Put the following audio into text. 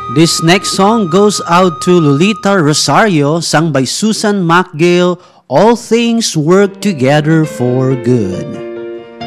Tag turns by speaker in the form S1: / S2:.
S1: This next song goes out to Lolita Rosario, sung by Susan MacGill. All things work together for good.